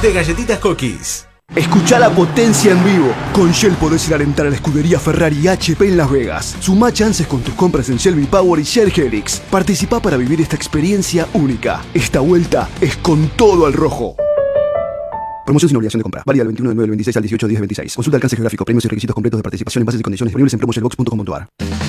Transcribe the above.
de galletitas Cookies. Escucha la potencia en vivo. Con Shell podés ir a alentar a la escudería Ferrari y HP en Las Vegas. Sumá chances con tus compras en Shell V-Power y Shell Helix. Participá para vivir esta experiencia única. Esta vuelta es con todo al rojo. Promoción sin obligación de compra. Válida del 21 de 9 del 26 al 18 de 10 del 26. Consulta alcance geográfico, premios y requisitos completos de participación en bases y condiciones disponibles en promoshellbox.com.ar.